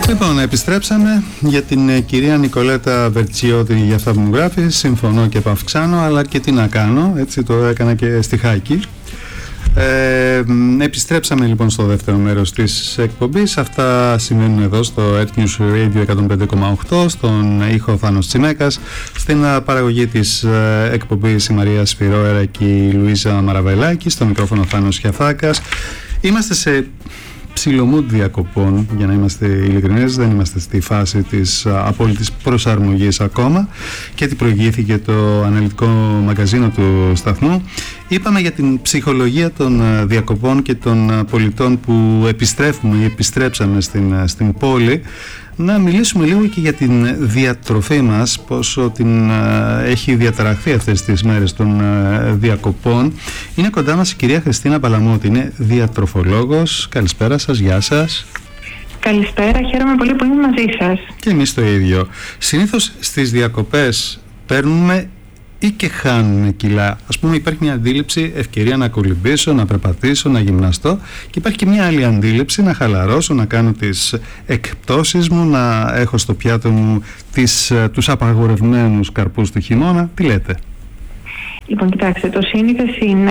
Λοιπόν, επιστρέψαμε για την κυρία Νικολέτα Βερτσιώτη για αυτά που μου γράφει. Συμφωνώ και επαυξάνω, αλλά και τι να κάνω, έτσι το έκανα και στη Χάκη. Επιστρέψαμε λοιπόν στο δεύτερο μέρος της εκπομπής. Αυτά σημαίνουν εδώ στο Earth News Radio 105,8, στον ήχο Θάνος Τσιμέκας, στην παραγωγή της εκπομπής η Μαρία Σφυρόερα και η Λουίζα Μαραβελάκη, στο μικρόφωνο Θάνος Χιαθάκας. Είμαστε σε ψιλομούντ διακοπών, για να είμαστε ειλικρινές, δεν είμαστε στη φάση της απόλυτης προσαρμογής ακόμα και ότι προηγήθηκε το αναλυτικό μαγκαζίνο του σταθμού. Είπαμε για την ψυχολογία των διακοπών και των πολιτών που επιστρέφουμε ή επιστρέψαμε στην πόλη. Να μιλήσουμε λίγο και για την διατροφή μας, πόσο την έχει διαταραχθεί αυτές τις μέρες των διακοπών. Είναι κοντά μας η κυρία Χριστίνα Παλαμώτη, είναι διατροφολόγος. Καλησπέρα σας, γεια σας. Καλησπέρα, χαίρομαι πολύ που είμαι μαζί σας. Και εμείς το ίδιο. Συνήθως στις διακοπές παίρνουμε ή και χάνουμε κιλά. Ας πούμε, υπάρχει μια αντίληψη, ευκαιρία να κολυμπήσω, να περπατήσω, να γυμναστώ, και υπάρχει και μια άλλη αντίληψη, να χαλαρώσω, να κάνω τις εκπτώσεις μου, να έχω στο πιάτο μου τους απαγορευμένους καρπούς του χειμώνα. Τι λέτε? Λοιπόν, κοιτάξτε, το σύνηθες είναι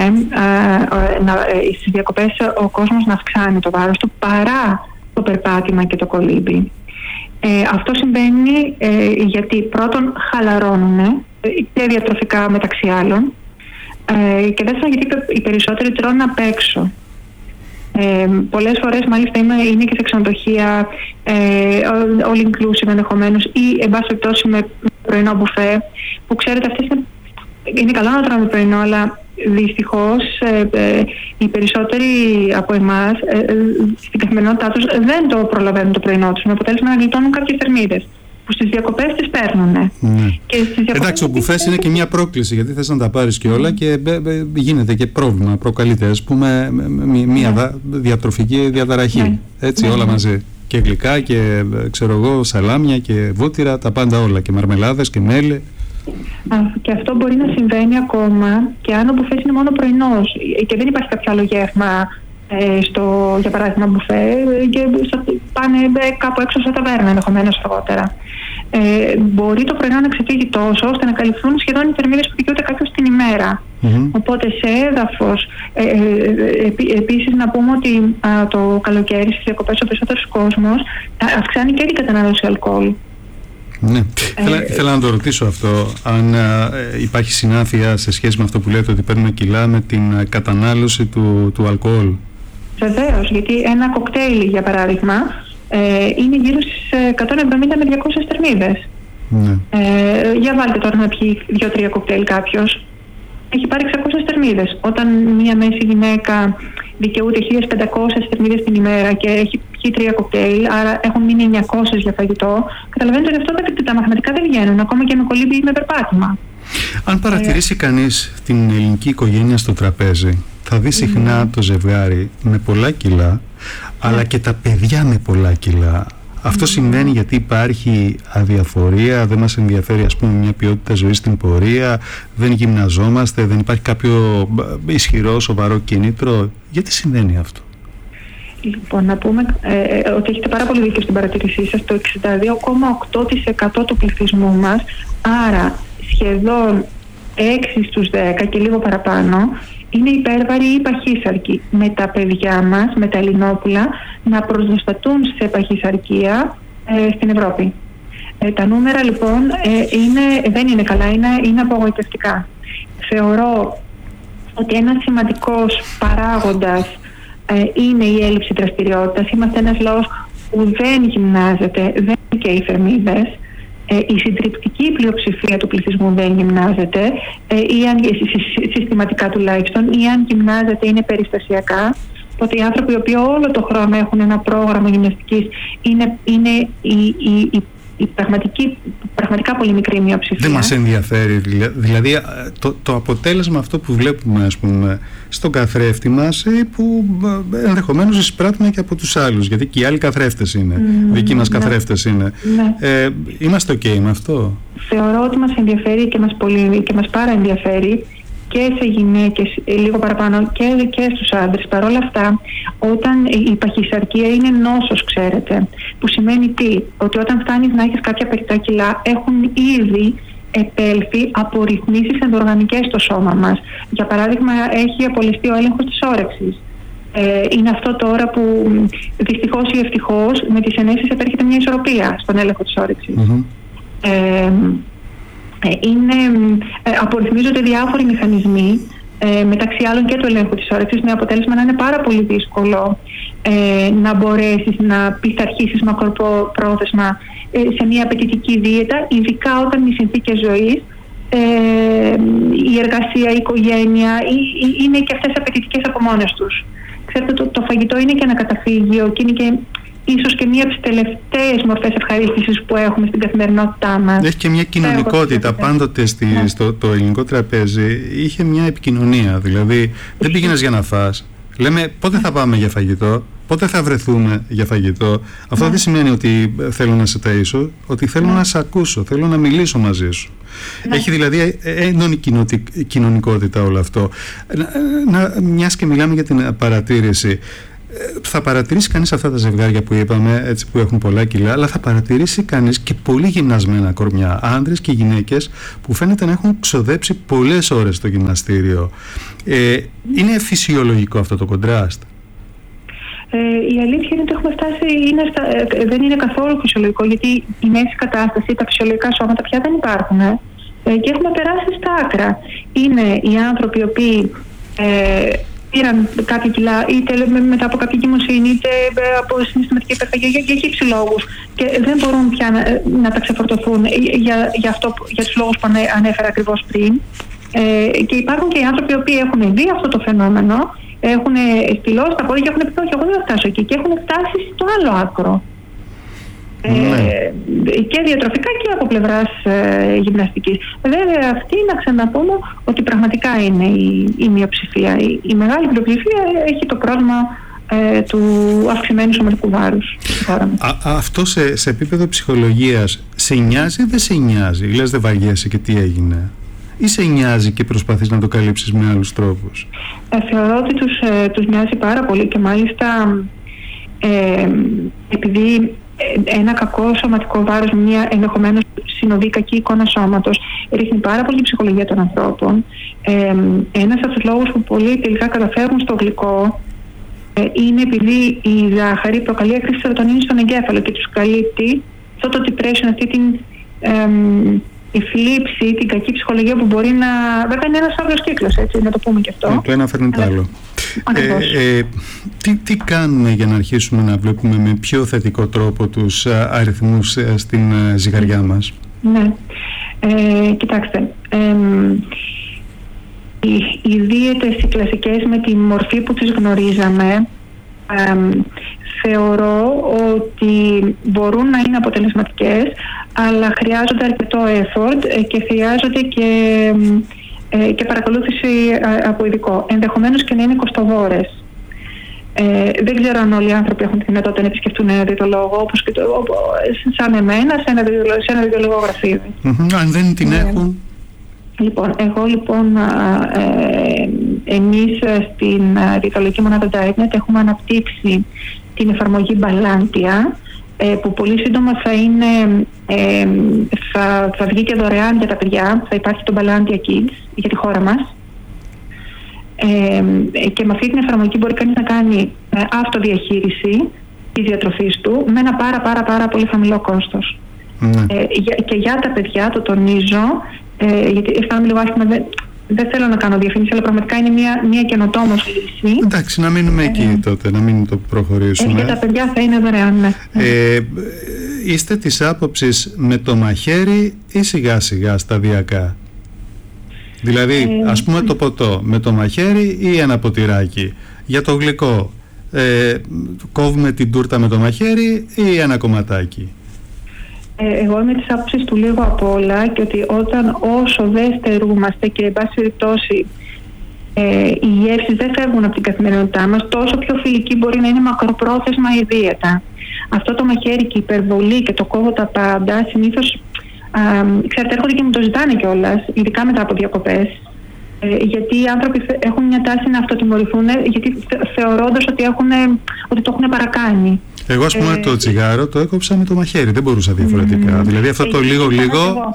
στις διακοπές ο κόσμος να αυξάνει το βάρος του παρά το περπάτημα και το κολύμπι. Αυτό συμβαίνει γιατί πρώτον χαλαρώνουν και διατροφικά μεταξύ άλλων, και δεύτερον γιατί οι περισσότεροι τρώνε απ' έξω. Πολλές φορές μάλιστα είναι και σε ξενοδοχεία all inclusive ενδεχομένως, ή εν πάση περιπτώσει με πρωινό μπουφέ, που ξέρετε αυτές είναι καλό να τρώμε πρωινό, αλλά δυστυχώς οι περισσότεροι από εμάς στην καθημερινότητά τους δεν το προλαβαίνουν το πρωινό τους, με αποτέλεσμα να γλιτώνουν κάποιες θερμίδες που στις διακοπές τις παίρνουνε. Εντάξει, ο μπουφές είναι και μια πρόκληση, γιατί θες να τα πάρεις και όλα και γίνεται και πρόβλημα, προκαλείται, ας πούμε, μια διατροφική διαταραχή. Έτσι, όλα μαζί. Και γλυκά και ξέρω εγώ, σαλάμια και βούτυρα, τα πάντα όλα, και μαρμελάδες και μέλι. Και αυτό μπορεί να συμβαίνει ακόμα και αν ο μπουφές είναι μόνο πρωινός και δεν υπάρχει κάποιο άλλο γεύμα για παράδειγμα μπουφέ, και πάνε κάπου έξω στα ταβέρνα ενδεχομένως αργότερα. Μπορεί το πρωινό να ξεφύγει τόσο ώστε να καλυφθούν σχεδόν οι θερμίδες που δικαιούται κάποιος την ημέρα. Οπότε σε έδαφος, επίσης να πούμε ότι το καλοκαίρι στις διακοπές ο περισσότερος κόσμος αυξάνει και την κατανάλωση αλκοόλ. Ναι. Ήθελα να το ρωτήσω αυτό, αν υπάρχει συνάφεια σε σχέση με αυτό που λέτε, ότι παίρνουμε κιλά με την κατανάλωση του αλκοόλ. Βεβαίως, γιατί ένα κοκτέιλ για παράδειγμα είναι γύρω στις 170 με 200 θερμίδες. Ναι. Για βάλτε τώρα να πιει 2-3 κοκτέιλ κάποιος, έχει πάρει 600 θερμίδες. Όταν μια μέση γυναίκα δικαιούται 1500 θερμίδες την ημέρα και έχει πιει 3 κοκτέιλ, άρα έχουν μείνει 900 για φαγητό, καταλαβαίνετε ότι αυτό τα μαθηματικά δεν βγαίνουν, ακόμα και με κολύμπι ή με περπάτημα. Αν παρατηρήσει κανείς την ελληνική οικογένεια στο τραπέζι, θα δει συχνά το ζευγάρι με πολλά κιλά, αλλά και τα παιδιά με πολλά κιλά. Αυτό συμβαίνει γιατί υπάρχει αδιαφορία, δεν μας ενδιαφέρει, ας πούμε, μια ποιότητα ζωής στην πορεία, δεν γυμναζόμαστε, δεν υπάρχει κάποιο ισχυρό, σοβαρό κίνητρο. Γιατί συμβαίνει αυτό? Λοιπόν, να πούμε ότι έχετε πάρα πολύ δίκιο στην παρατηρήσή σας. Το 62,8% του πληθυσμού μας, άρα σχεδόν 6 στους 10 και λίγο παραπάνω, είναι υπέρβαροι ή παχύσαρκοι. Με τα παιδιά μας, με τα Ελληνόπουλα, να πρωτοστατούν σε παχύσαρκία στην Ευρώπη. Τα νούμερα λοιπόν δεν είναι καλά, είναι απογοητευτικά. Θεωρώ ότι ένας σημαντικός παράγοντας είναι η έλλειψη δραστηριότητας. Είμαστε ένας λαός που δεν γυμνάζεται, δεν καίει θερμίδες. Η συντριπτική πλειοψηφία του πληθυσμού δεν γυμνάζεται, ή αν, συστηματικά τουλάχιστον, ή αν γυμνάζεται είναι περιστασιακά. Οπότε οι άνθρωποι οι οποίοι όλο το χρόνο έχουν ένα πρόγραμμα γυμναστικής είναι η πραγματικά πολύ μικρή μειοψηφία. Δεν μας ενδιαφέρει, δηλαδή το αποτέλεσμα αυτό που βλέπουμε, ας πούμε, στον καθρέφτη μας, που ενδεχομένως εισπράττουμε και από τους άλλους, γιατί και οι άλλοι καθρέφτες είναι, δικοί μας καθρέφτες είναι. Είμαστε ok με αυτό? Θεωρώ ότι μας ενδιαφέρει και μας πάρα ενδιαφέρει, και σε γυναίκες λίγο παραπάνω και στους άντρες. Παρ' όλα αυτά, όταν η παχυσαρκία είναι νόσος, ξέρετε, που σημαίνει τι? Ότι όταν φτάνεις να έχεις κάποια περιττά κιλά, έχουν ήδη επέλθει απορριθμίσεις ενδοοργανικές στο σώμα μας. Για παράδειγμα, έχει απολυστεί ο έλεγχος της όρεξης. Είναι αυτό τώρα που δυστυχώς ή ευτυχώς με τις ενέσεις επέρχεται μια ισορροπία στον έλεγχο της όρεξης. Απορριθμίζονται διάφοροι μηχανισμοί, μεταξύ άλλων και του ελέγχου της όρεξης, με αποτέλεσμα να είναι πάρα πολύ δύσκολο να μπορέσεις να πειθαρχήσεις μακροπρόθεσμα σε μια απαιτητική δίαιτα, ειδικά όταν οι συνθήκες ζωής, η εργασία, η οικογένεια είναι και αυτές απαιτητικές από μόνες τους. Ξέρετε, το φαγητό είναι και ένα καταφύγιο και είναι και ίσως και μία από τις τελευταίες μορφές ευχαρίστησης που έχουμε στην καθημερινότητά μας. Έχει και μια κοινωνικότητα. Πάντοτε στο ελληνικό τραπέζι είχε μια επικοινωνία. Δηλαδή δεν πήγαινες για να φας. Λέμε πότε θα πάμε για φαγητό, πότε θα βρεθούμε για φαγητό. Αυτό δεν σημαίνει ότι θέλω να σε ταΐσω, ότι θέλω να σε ακούσω, θέλω να μιλήσω μαζί σου. Έχει δηλαδή έντονη κοινωνικότητα όλο αυτό. Μιας και μιλάμε για την παρατήρηση, θα παρατηρήσει κανείς αυτά τα ζευγάρια που είπαμε, έτσι, που έχουν πολλά κιλά, αλλά θα παρατηρήσει κανείς και πολύ γυμνασμένα κορμιά, άντρες και γυναίκες που φαίνεται να έχουν ξοδέψει πολλές ώρες στο γυμναστήριο. Είναι φυσιολογικό αυτό το κοντράστ? Η αλήθεια είναι ότι έχουμε φτάσει, δεν είναι καθόλου φυσιολογικό, γιατί η μέση κατάσταση, τα φυσιολογικά σώματα πια δεν υπάρχουν και έχουμε περάσει στα άκρα. Είναι οι άνθρωποι οι οποίοι πήραν κάποια κιλά, είτε μετά από κάποια εγκυμοσύνη, είτε από συναισθηματική υπερφαγία, για χύψη λόγους, και δεν μπορούν πια να τα ξεφορτωθούν για τους λόγους που ανέφερα ακριβώς πριν. Και υπάρχουν και οι άνθρωποι οι οποίοι έχουν δει αυτό το φαινόμενο, έχουν στυλώσει τα πόδια και έχουν πει όχι, εγώ δεν θα φτάσω εκεί, και έχουν φτάσει στο άλλο άκρο. Και διατροφικά και από πλευράς γυμναστικής. Βέβαια, αυτή να ξαναπούμε ότι πραγματικά είναι η μειοψηφία. Η μεγάλη πλειοψηφία έχει το πρόβλημα του αυξημένου σωματικού βάρους. Αυτό σε επίπεδο ψυχολογίας σε νοιάζει ή δεν σε νοιάζει? Λες δεν βαριέσαι και τι έγινε? Ή σε νοιάζει και προσπαθείς να το καλύψεις με άλλους τρόπους? Θεωρώ ότι τους νοιάζει πάρα πολύ, και μάλιστα επειδή ένα κακό σωματικό βάρος, μια ενδεχομένως συνοδή κακή εικόνα σώματος, ρίχνει πάρα πολύ η ψυχολογία των ανθρώπων. Ένας από τους λόγους που πολλοί τελικά καταφέρουν στο γλυκό είναι επειδή η ζάχαρη προκαλεί έκρηση σερωτονίνης στον εγκέφαλο και τους καλύπτει αυτό το depression, αυτή η θλίψη, την κακή ψυχολογία που μπορεί να... Βέβαια είναι ένας άγριος κύκλος, έτσι, να το πούμε και αυτό. Το ένα φέρνει το άλλο. Τι κάνουμε για να αρχίσουμε να βλέπουμε με πιο θετικό τρόπο τους αριθμούς στην ζυγαριά μας? Ναι, κοιτάξτε, οι δίαιτες οι κλασικές με τη μορφή που τις γνωρίζαμε, θεωρώ ότι μπορούν να είναι αποτελεσματικές, αλλά χρειάζονται αρκετό effort και χρειάζονται και παρακολούθηση από ειδικό. Ενδεχομένως και να είναι κοστοβόρες. Δεν ξέρω αν όλοι οι άνθρωποι έχουν τη δυνατότητα να επισκεφτούν ένα διαιτολόγο, όπως και σαν εμένα, σε ένα διαιτολογικό γραφείο. Αν δεν την έχουν. Εμείς στην διαιτολογική μονάδα Dietnet έχουμε αναπτύξει την εφαρμογή Balantia, που πολύ σύντομα θα βγει και δωρεάν για τα παιδιά. Θα υπάρχει το Balantia Kids για τη χώρα μας. Και με αυτή την εφαρμογή μπορεί κανείς να κάνει αυτοδιαχείριση της διατροφής του με ένα πάρα πολύ χαμηλό κόστος. Και για τα παιδιά, το τονίζω, γιατί αισθάνομαι λίγο άσχημα, δεν θέλω να κάνω διαφήμιση, αλλά πραγματικά είναι μια καινοτόμως λύση. Εντάξει, να μείνουμε εκεί τότε, να μην το προχωρήσουμε. Για τα παιδιά θα είναι δωρεάν, ναι. Είστε της άποψης με το μαχαίρι ή σιγά σιγά σταδιακά? Δηλαδή, ας πούμε το ποτό με το μαχαίρι ή ένα ποτηράκι? Για το γλυκό, κόβουμε την τούρτα με το μαχαίρι ή ένα κομματάκι? Εγώ είμαι της άποψης του λίγο απ' όλα, και ότι όσο δεν στερούμαστε και εν πάση περιπτώσει οι γεύσεις δεν φεύγουν από την καθημερινότητά μας, τόσο πιο φιλική μπορεί να είναι μακροπρόθεσμα η δίαιτα. Αυτό το μαχαίρι και η υπερβολή και το κόβω τα πάντα, συνήθως ξέρετε, έρχονται και μου το ζητάνε κιόλας, ειδικά μετά από διακοπές. γιατί οι άνθρωποι έχουν μια τάση να αυτοτιμωρηθούν, γιατί θεωρώντας ότι το έχουν παρακάνει. Εγώ, ας πούμε, το τσιγάρο το έκοψα με το μαχαίρι, δεν μπορούσα διαφορετικά. Δηλαδή αυτό το λίγο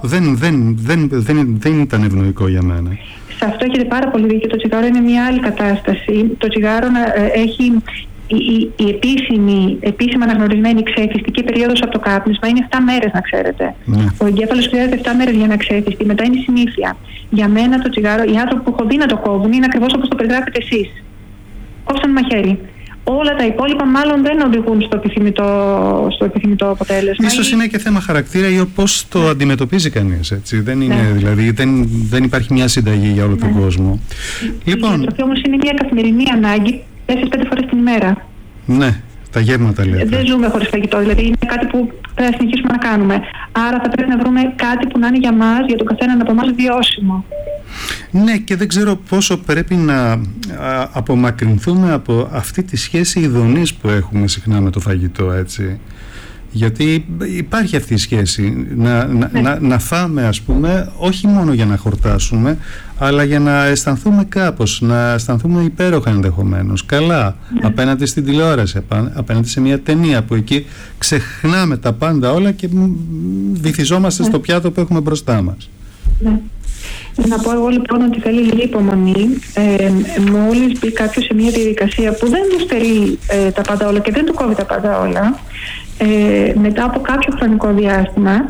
δεν ήταν ευνοϊκό για μένα. Σε αυτό έχετε πάρα πολύ δίκιο. Το τσιγάρο είναι μια άλλη κατάσταση. Το τσιγάρο έχει η επίσημα αναγνωρισμένη ξεφυστική περίοδος από το κάπνισμα είναι 7 μέρες, να ξέρετε. Ναι. Ο εγκέφαλος χρειάζεται 7 μέρες για να ξεφυστεί, μετά είναι συνήθεια. Για μένα το τσιγάρο, οι άνθρωποι που έχω δει να το κόβουν είναι ακριβώς όπως το περιγράφετε εσείς. Κόψαν μαχαίρι. Όλα τα υπόλοιπα μάλλον δεν οδηγούν στο επιθυμητό αποτέλεσμα. Ίσως είναι και θέμα χαρακτήρα ή πώς το αντιμετωπίζει κανείς. Έτσι. Δεν είναι, δηλαδή, δεν υπάρχει μια συνταγή για όλο τον κόσμο. Η διατροφή όμως είναι μια καθημερινή ανάγκη 4-5 φορές την ημέρα. Ναι, τα γεύματα λέτε. Δεν ζούμε χωρίς φαγητό, δηλαδή είναι κάτι που πρέπει να συνεχίσουμε να κάνουμε. Άρα θα πρέπει να βρούμε κάτι που να είναι για μας, για τον καθέναν από εμάς βιώσιμο. Ναι, και δεν ξέρω πόσο πρέπει να απομακρυνθούμε από αυτή τη σχέση ειδονής που έχουμε συχνά με το φαγητό, έτσι. Γιατί υπάρχει αυτή η σχέση να φάμε, ας πούμε, όχι μόνο για να χορτάσουμε, αλλά για να αισθανθούμε κάπως, να αισθανθούμε υπέροχα ενδεχομένως, καλά, απέναντι στην τηλεόραση, απέναντι σε μια ταινία που εκεί ξεχνάμε τα πάντα όλα και βυθιζόμαστε στο πιάτο που έχουμε μπροστά μας. Ναι. Να πω εγώ λοιπόν ότι θέλει λίγη υπομονή. Μόλις μπει κάποιος σε μια διαδικασία που δεν του στερεί τα πάντα όλα και δεν του κόβει τα πάντα όλα, μετά από κάποιο χρονικό διάστημα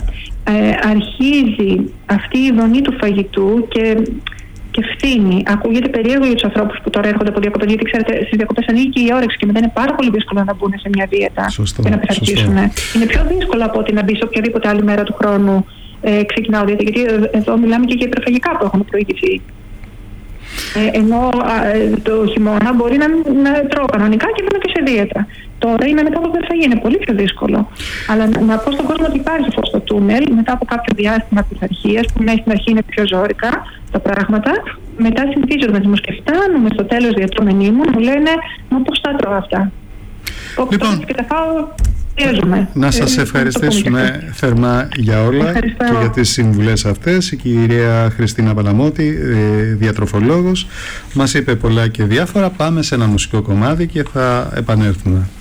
αρχίζει αυτή η ειδονή του φαγητού και φθήνει. Ακούγεται περίεργο για τους ανθρώπους που τώρα έρχονται από διακοπές, γιατί ξέρετε, στις διακοπές ανοίγει και η όρεξη και μετά είναι πάρα πολύ δύσκολο να μπουν σε μια δίαιτα και να πειθαρχήσουν. Είναι πιο δύσκολο από ότι να μπει σε οποιαδήποτε άλλη μέρα του χρόνου ξεκινάω δίαιτα, γιατί εδώ μιλάμε και για υπερφαγικά που έχουν προηγηθεί. Ενώ το χειμώνα μπορεί να τρώω κανονικά και μπαίνω και σε δίαιτα. Τώρα είναι μετά από φαγή, είναι πολύ πιο δύσκολο. Αλλά να πω στον κόσμο ότι υπάρχει φως στο τούνελ μετά από κάποιο διάστημα πειθαρχίας, που ναι, στην αρχή είναι πιο ζώρικα τα πράγματα. Μετά συνηθίζει ο οργανισμός και φτάνουμε στο τέλος διατρομενή μου, μου λένε μα πώς θα τρώω αυτά. Λοιπόν, και τα φάω. Να σας ευχαριστήσουμε θερμά για όλα και για τις συμβουλές αυτές. Η κυρία Χριστίνα Παλαμώτη, διατροφολόγος, μας είπε πολλά και διάφορα. Πάμε σε ένα μουσικό κομμάτι και θα επανέλθουμε.